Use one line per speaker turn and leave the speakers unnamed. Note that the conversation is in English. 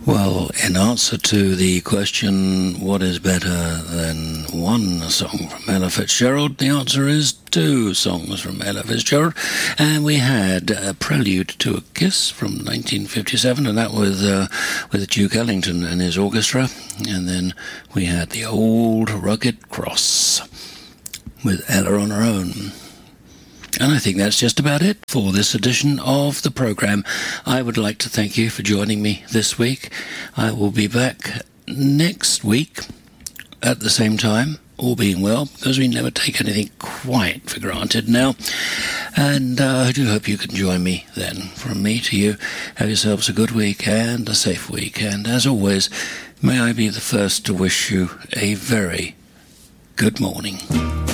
Well, in answer to the question, what is better than one song from Ella Fitzgerald, the answer is two songs from Ella Fitzgerald. And we had a Prelude to a Kiss from 1957, and that was with Duke Ellington and his orchestra. And then we had The Old Rugged Cross with Ella on her own. And I think that's just about it for this edition of the programme. I would like to thank you for joining me this week. I will be back next week at the same time, all being well, because we never take anything quite for granted now. And I do hope you can join me then. From me to you, have yourselves a good week and a safe week. And as always, may I be the first to wish you a very good morning.